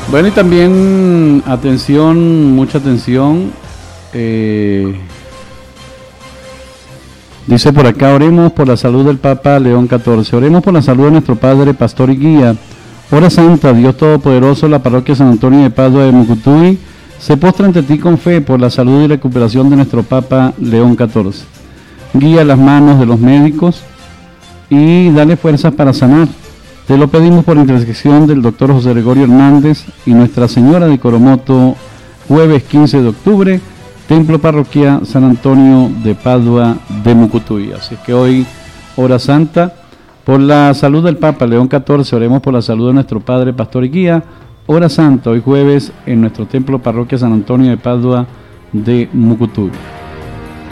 Bueno, y también atención, mucha atención. Dice por acá, oremos por la salud del Papa León XIV, oremos por la salud de nuestro Padre, Pastor y Guía. Hora Santa, Dios Todopoderoso, la parroquia San Antonio de Padua de Mucutuy se postra ante ti con fe por la salud y recuperación de nuestro Papa León XIV. Guía las manos de los médicos y dale fuerzas para sanar. Te lo pedimos por intercesión del doctor José Gregorio Hernández y Nuestra Señora de Coromoto, jueves 15 de octubre, Templo Parroquia San Antonio de Padua de Mucutuy. Así que hoy, hora santa, por la salud del Papa León XIV, oremos por la salud de nuestro Padre, Pastor y Guía. Hora santa, hoy jueves, en nuestro Templo Parroquia San Antonio de Padua de Mucutuy.